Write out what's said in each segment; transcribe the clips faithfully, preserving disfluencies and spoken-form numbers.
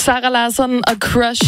Sara Larsson og Crush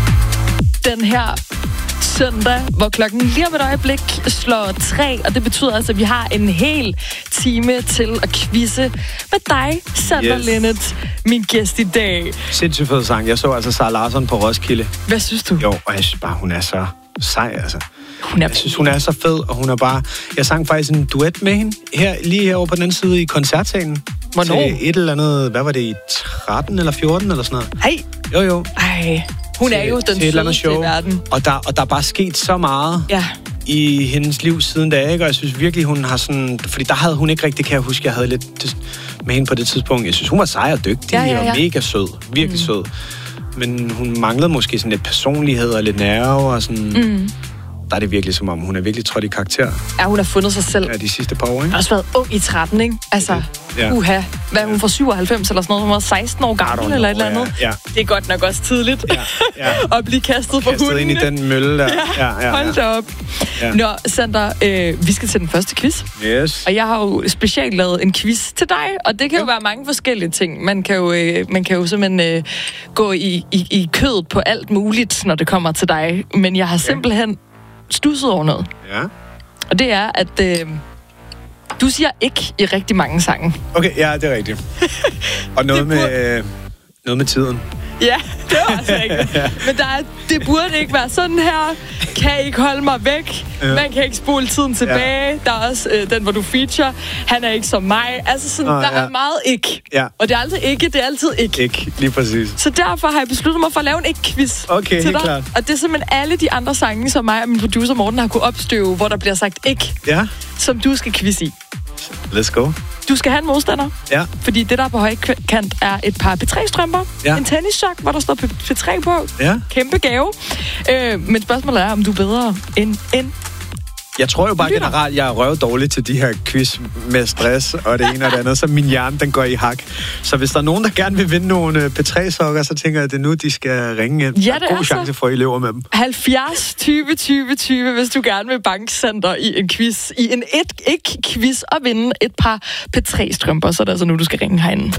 den her søndag, hvor klokken lige om et øjeblik slår tre, og det betyder altså, at vi har en hel time til at quizze med dig, Sander yes. Linnet, min gæst i dag. Sindssygt fed sang. Jeg så altså Sara Larsson på Roskilde. Hvad synes du? Jo, og jeg synes bare, hun er så sej, altså. Hun er jeg synes, hun er så fed, og hun er bare... Jeg sang faktisk en duet med hende, her, lige herovre på den anden side i koncertsalen. Hvornår? Til et eller andet... Hvad var det, i tretten eller fjorten eller sådan noget? Hej! Jo, jo. Ej, hun er jo den sødeste i verden. Og der, og der er bare sket så meget ja. i hendes liv siden da, ikke? Og jeg synes virkelig, hun har sådan... Fordi der havde hun ikke rigtig, kan jeg huske, jeg havde lidt med hende på det tidspunkt. Jeg synes, hun var sej og dygtig ja, ja, ja. og mega sød. Virkelig mm. sød. Men hun manglede måske sådan lidt personlighed og lidt nerve og sådan... Mm. Der er det virkelig som om, hun er virkelig trådt i karakter. Ja, hun har fundet sig selv. Ja, de sidste par år, ikke? Hun har også været ung i tretten, ikke? Altså, ja. uha. Hvad er hun fra syvoghalvfems eller sådan noget? Hun var seksten år gammel know, eller et eller andet. Ja. Ja. Det er godt nok også tidligt. Ja. Ja. At blive kastet på hundene. Kastet ind i den mølle der. Ja, ja, ja, hold da op. Ja. Nå, Sander, øh, vi skal til den første quiz. Yes. Og jeg har jo specielt lavet en quiz til dig, og det kan ja. jo være mange forskellige ting. Man kan jo, øh, man kan jo simpelthen øh, gå i, i, i kødet på alt muligt, når det kommer til dig. Men jeg har simpelthen stusset over noget. Ja. Og det er, at øh, du siger ikke i rigtig mange sange. Okay, ja, det er rigtigt. Og noget, burde... med, øh, noget med tiden. Ja, det var også rigtigt. ja. Men der er, det burde ikke være sådan her. Kan ikke holde mig væk. Ja. Man kan ikke spole tiden tilbage. Ja. Der er også øh, den, hvor du feature. Han er ikke som mig. Altså, sådan, oh, der ja. er meget ikke. Ja. Og det er aldrig ikke, det er altid ikke. Ikke, lige præcis. Så derfor har jeg besluttet mig for at lave en ikke-quiz okay, til helt dig. klart. Og det er simpelthen alle de andre sange, som mig og min producer Morten har kunne opstøve, hvor der bliver sagt ikke, ja. som du skal quiz i. Let's go. Du skal have en modstander. Ja. Fordi det, der er på højkant, er et par P tre strømper. Ja. En tennissok, hvor der står P tre på. Ja. Kæmpe gave. Øh, men spørgsmålet er, om du er bedre end en. Jeg tror jo bare generelt, jeg er røv dårlig til de her quiz med stress og det ene og det andet, så min hjerne, den går i hak. Så hvis der er nogen, der gerne vil vinde nogle P tre sokker, så tænker jeg, at det er nu, de skal ringe ind. Ja, der er god chance for, at I lever med dem. halvfjerds tyve tyve tyve, hvis du gerne vil bankcenter i en quiz, i en et-ikke-quiz og vinde et par P tre strømper, så er det altså nu, du skal ringe herinde.